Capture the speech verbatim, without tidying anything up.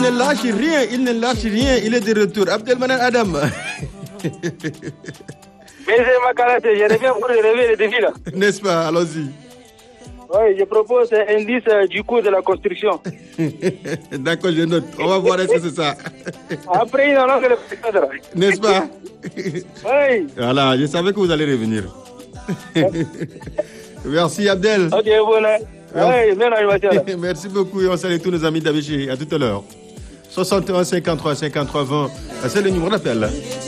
ne lâche rien, il ne lâche rien, il est de retour. Abdelmanan Adam. Mais c'est ma caractère, je reviens pour relever le défi là. N'est-ce pas? Allons-y. Oui, je propose un indice euh, du coût de la construction. D'accord, je note. On va voir est-ce que c'est ça. Après, il en a que le cadre. N'est-ce pas? Oui. Voilà, je savais que vous allez revenir. Merci Abdel. Ok, bon. Oui, bien animation. Merci beaucoup et on salue tous nos amis d'Abidjan. À tout à l'heure. soixante et un cinquante-trois cinquante-trois vingt, c'est le numéro d'appel.